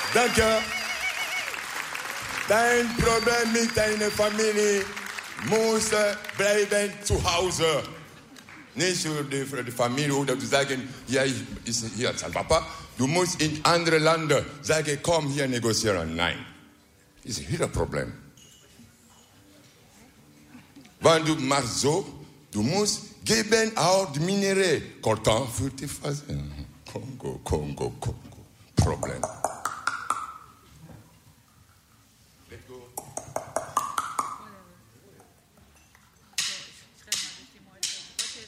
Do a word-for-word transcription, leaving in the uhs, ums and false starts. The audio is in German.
Danke. Dein Problem mit deiner Familie muss bleiben zu Hause. Nicht für die, für die Familie oder zu sagen, ja, ich ist hier als Papa. Du musst in andere Länder sagen, komm hier negozieren. Nein. Das ist hier das Problem. Wenn du machst so, du musst geben auch die Minerais. Coltan für die Phase. Kongo, Kongo, Kongo.